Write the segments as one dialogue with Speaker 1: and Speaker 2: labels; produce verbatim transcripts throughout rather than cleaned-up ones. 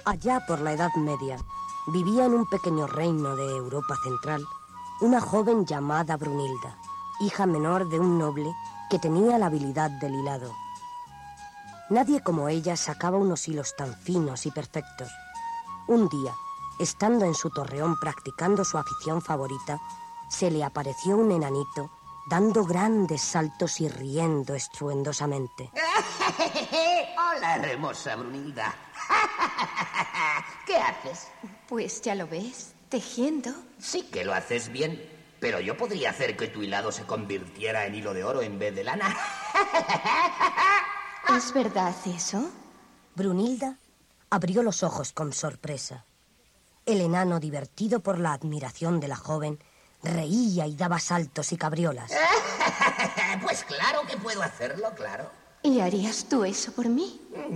Speaker 1: Allá por la Edad Media, vivía en un pequeño reino de Europa Central una joven llamada Brunilda, hija menor de un noble que tenía la habilidad del hilado. Nadie como ella sacaba unos hilos tan finos y perfectos. Un día, estando en su torreón practicando su afición favorita, se le apareció un enanito dando grandes saltos y riendo estruendosamente.
Speaker 2: Hola, hermosa Brunilda. ¿Qué haces?
Speaker 3: Pues ya lo ves, tejiendo.
Speaker 2: Sí que lo haces bien, pero yo podría hacer que tu hilado se convirtiera en hilo de oro en vez de lana.
Speaker 3: ¿Es verdad eso?
Speaker 1: Brunilda abrió los ojos con sorpresa. El enano, divertido por la admiración de la joven, reía y daba saltos y cabriolas.
Speaker 2: Pues claro que puedo hacerlo, claro.
Speaker 3: ¿Y harías tú eso por mí?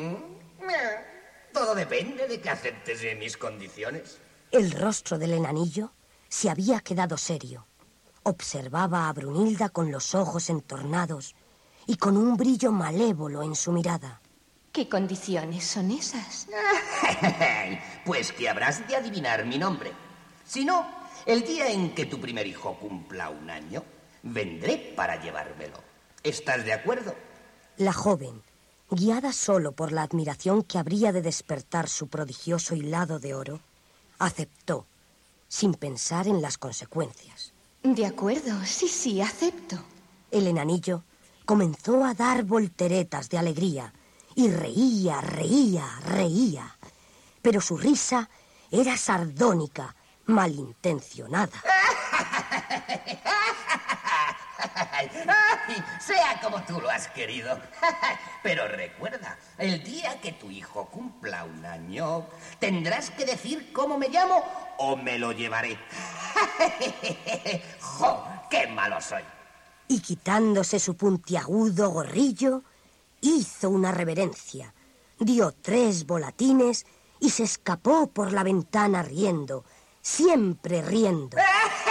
Speaker 2: Todo depende de que aceptes mis condiciones.
Speaker 1: El rostro del enanillo se había quedado serio. Observaba a Brunilda con los ojos entornados y con un brillo malévolo en su mirada.
Speaker 3: ¿Qué condiciones son esas?
Speaker 2: Pues que habrás de adivinar mi nombre. Si no, el día en que tu primer hijo cumpla un año, vendré para llevármelo. ¿Estás de acuerdo?
Speaker 1: La joven, guiada solo por la admiración que habría de despertar su prodigioso hilado de oro, aceptó, sin pensar en las consecuencias.
Speaker 3: De acuerdo, sí, sí, acepto.
Speaker 1: El enanillo comenzó a dar volteretas de alegría y reía, reía, reía. Pero su risa era sardónica, malintencionada.
Speaker 2: Sea como tú lo has querido. Pero recuerda, el día que tu hijo cumpla un año, tendrás que decir cómo me llamo o me lo llevaré. ¡Jo! ¡Qué malo soy!
Speaker 1: Y quitándose su puntiagudo gorrillo, hizo una reverencia, dio tres volatines y se escapó por la ventana riendo, siempre riendo.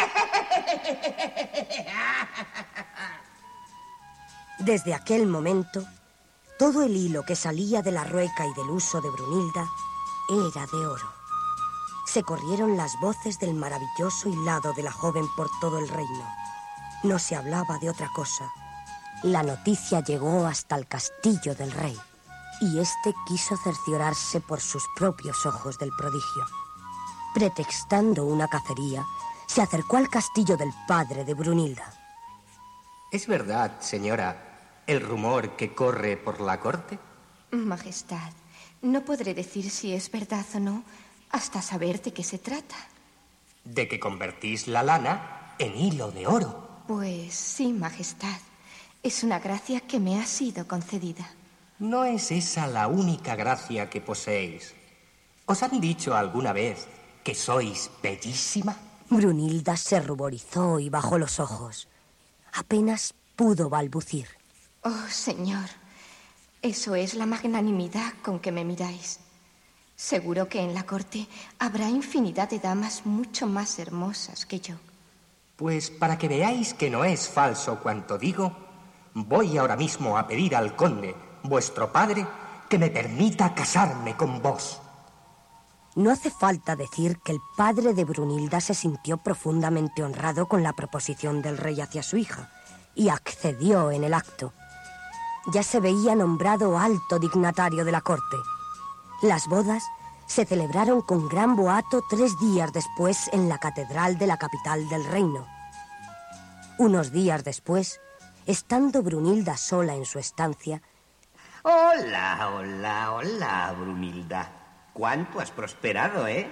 Speaker 1: Desde aquel momento, todo el hilo que salía de la rueca y del uso de Brunilda era de oro. Se corrieron las voces del maravilloso hilado de la joven por todo el reino. No se hablaba de otra cosa. La noticia llegó hasta el castillo del rey, y éste quiso cerciorarse por sus propios ojos del prodigio. Pretextando una cacería, se acercó al castillo del padre de Brunilda.
Speaker 4: ¿Es verdad, señora, el rumor que corre por la corte?
Speaker 3: Majestad, no podré decir si es verdad o no hasta saber de qué se trata.
Speaker 4: ¿De que convertís la lana en hilo de oro?
Speaker 3: Pues sí, Majestad. Es una gracia que me ha sido concedida.
Speaker 4: No es esa la única gracia que poseéis. ¿Os han dicho alguna vez que sois bellísima?
Speaker 1: Brunilda se ruborizó y bajó los ojos. Apenas pudo balbucir.
Speaker 3: Oh, señor, eso es la magnanimidad con que me miráis. Seguro que en la corte habrá infinidad de damas mucho más hermosas que yo.
Speaker 4: Pues para que veáis que no es falso cuanto digo, voy ahora mismo a pedir al conde, vuestro padre, que me permita casarme con vos.
Speaker 1: No hace falta decir que el padre de Brunilda se sintió profundamente honrado con la proposición del rey hacia su hija y accedió en el acto. Ya se veía nombrado alto dignatario de la corte. Las bodas se celebraron con gran boato tres días después en la catedral de la capital del reino. Unos días después, estando Brunilda sola en su estancia...
Speaker 2: Hola, hola, hola, Brunilda. ¿Cuánto has prosperado, eh?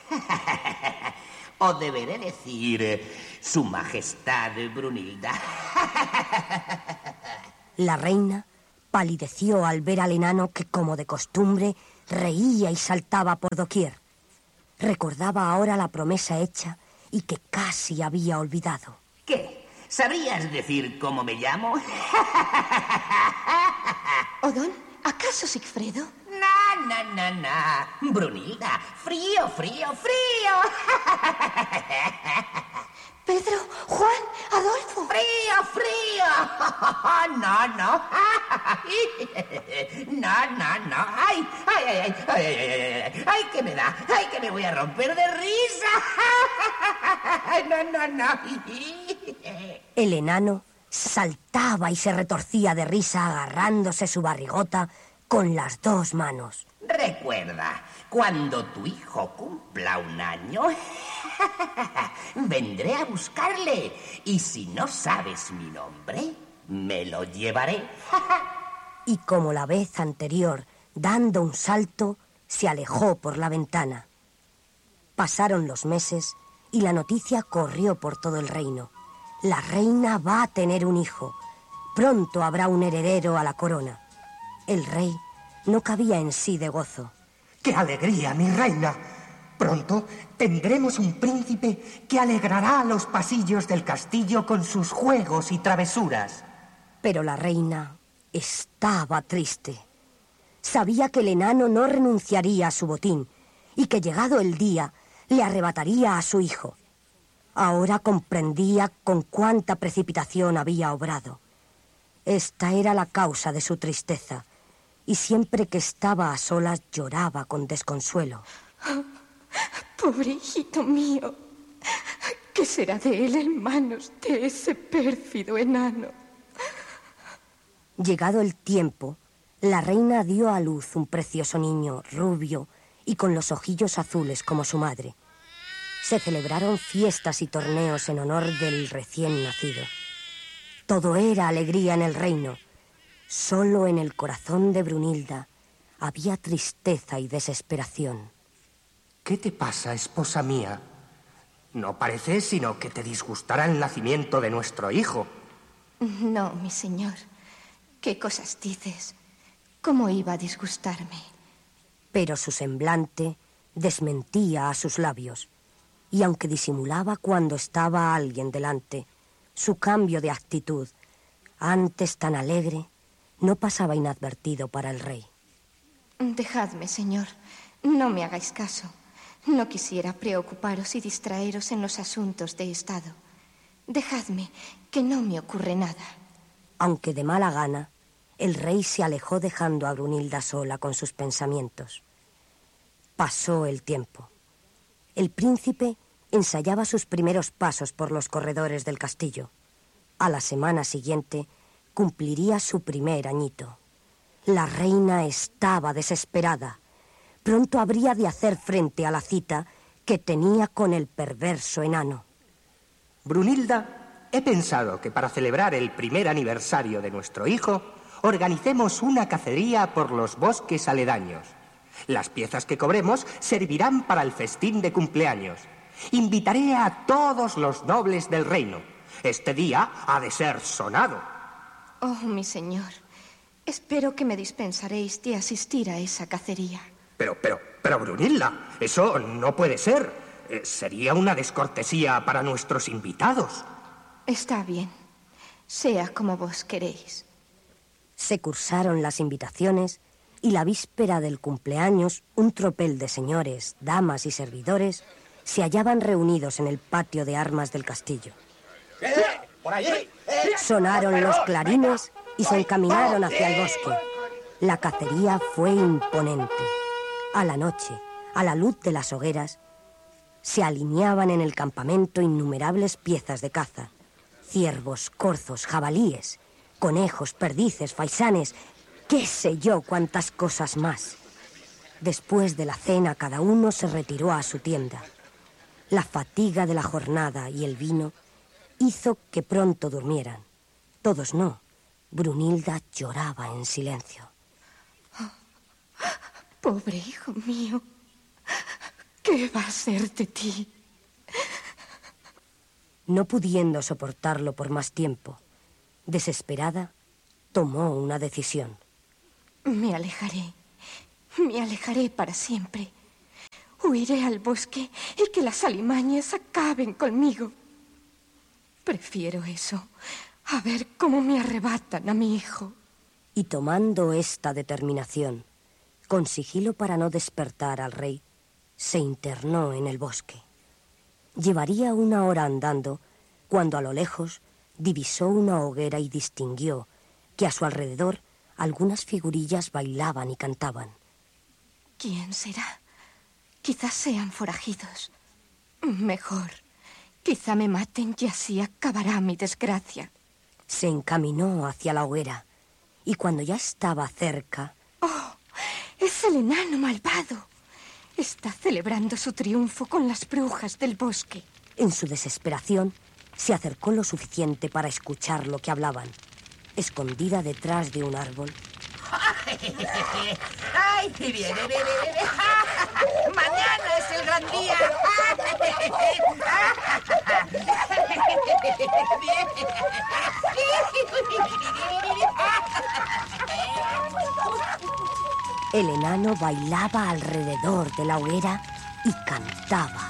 Speaker 2: O deberé decir, eh, su majestad Brunilda.
Speaker 1: La reina palideció al ver al enano que, como de costumbre, reía y saltaba por doquier. Recordaba ahora la promesa hecha y que casi había olvidado.
Speaker 2: ¿Qué? ¿Sabrías decir cómo me llamo?
Speaker 3: ¿Odón? ¿Acaso Sigfredo?
Speaker 2: No, no, no, no. Brunilda, frío, frío, frío.
Speaker 3: Pedro, Juan, Adolfo.
Speaker 2: ¡Frío, frío! No, no. No, no, no. ¡Ay, ay, ay, ay, ay, ay, ay, ay, que me da! ¡Ay, que me voy a romper de risa! No, no, no.
Speaker 1: El enano saltaba y se retorcía de risa agarrándose su barrigota con las dos manos.
Speaker 2: Recuerda, cuando tu hijo cumpla un año, vendré a buscarle. Y si no sabes mi nombre, me lo llevaré.
Speaker 1: Y como la vez anterior, dando un salto, se alejó por la ventana. Pasaron los meses y la noticia corrió por todo el reino. La reina va a tener un hijo. Pronto habrá un heredero a la corona. El rey no cabía en sí de gozo.
Speaker 4: ¡Qué alegría, mi reina! Pronto tendremos un príncipe que alegrará los pasillos del castillo con sus juegos y travesuras.
Speaker 1: Pero la reina estaba triste. Sabía que el enano no renunciaría a su botín y que llegado el día le arrebataría a su hijo. Ahora comprendía con cuánta precipitación había obrado. Esta era la causa de su tristeza, y siempre que estaba a solas lloraba con desconsuelo.
Speaker 3: Oh, pobre hijito mío, ¿qué será de él en manos de ese pérfido enano?
Speaker 1: Llegado el tiempo, la reina dio a luz un precioso niño rubio y con los ojillos azules como su madre. Se celebraron fiestas y torneos en honor del recién nacido. Todo era alegría en el reino. Solo en el corazón de Brunilda había tristeza y desesperación.
Speaker 4: ¿Qué te pasa, esposa mía? No parece sino que te disgustará el nacimiento de nuestro hijo.
Speaker 3: No, mi señor. ¿Qué cosas dices? ¿Cómo iba a disgustarme?
Speaker 1: Pero su semblante desmentía a sus labios. Y aunque disimulaba cuando estaba alguien delante, su cambio de actitud, antes tan alegre, no pasaba inadvertido para el rey.
Speaker 3: Dejadme, señor. No me hagáis caso. No quisiera preocuparos y distraeros en los asuntos de Estado. Dejadme, que no me ocurre nada.
Speaker 1: Aunque de mala gana, el rey se alejó dejando a Brunilda sola con sus pensamientos. Pasó el tiempo. El príncipe ensayaba sus primeros pasos por los corredores del castillo. A la semana siguiente cumpliría su primer añito. La reina estaba desesperada. Pronto habría de hacer frente a la cita que tenía con el perverso enano.
Speaker 4: Brunilda, he pensado que para celebrar el primer aniversario de nuestro hijo, organicemos una cacería por los bosques aledaños. Las piezas que cobremos servirán para el festín de cumpleaños. Invitaré a todos los nobles del reino. Este día ha de ser sonado.
Speaker 3: Oh, mi señor, espero que me dispensaréis de asistir a esa cacería.
Speaker 4: Pero, pero, pero, Brunilda, eso no puede ser. Eh, sería una descortesía para nuestros invitados.
Speaker 3: Está bien, sea como vos queréis.
Speaker 1: Se cursaron las invitaciones y la víspera del cumpleaños, un tropel de señores, damas y servidores se hallaban reunidos en el patio de armas del castillo.
Speaker 2: ¡Eh! ¡Por allí!
Speaker 1: Sonaron los clarines y se encaminaron hacia el bosque. La cacería fue imponente. A la noche, a la luz de las hogueras, se alineaban en el campamento innumerables piezas de caza. Ciervos, corzos, jabalíes, conejos, perdices, faisanes, qué sé yo cuántas cosas más. Después de la cena, cada uno se retiró a su tienda. La fatiga de la jornada y el vino hizo que pronto durmieran. Todos no. Brunilda lloraba en silencio.
Speaker 3: Oh, pobre hijo mío, ¿qué va a ser de ti?
Speaker 1: No pudiendo soportarlo por más tiempo, desesperada, tomó una decisión.
Speaker 3: Me alejaré, me alejaré para siempre. Huiré al bosque y que las alimañas acaben conmigo. Prefiero eso a ver cómo me arrebatan a mi hijo.
Speaker 1: Y tomando esta determinación, con sigilo para no despertar al rey, se internó en el bosque. Llevaría una hora andando cuando a lo lejos divisó una hoguera y distinguió que a su alrededor algunas figurillas bailaban y cantaban.
Speaker 3: ¿Quién será? Quizás sean forajidos. Mejor. Quizá me maten y así acabará mi desgracia.
Speaker 1: Se encaminó hacia la hoguera y cuando ya estaba cerca...
Speaker 3: ¡Oh! ¡Es el enano malvado! Está celebrando su triunfo con las brujas del bosque.
Speaker 1: En su desesperación, se acercó lo suficiente para escuchar lo que hablaban. Escondida detrás de un árbol.
Speaker 5: ¡Ay, viene, viene, viene! ¡Mañana es el gran día!
Speaker 1: El enano bailaba alrededor de la hoguera y cantaba.